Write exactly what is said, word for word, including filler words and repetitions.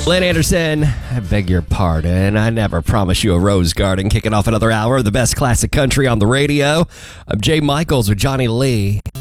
Lynn Anderson, I beg your pardon. I never promised you a rose garden. Kicking off another hour of the best classic country on the radio. I'm Jay Michaels with Johnny Lee.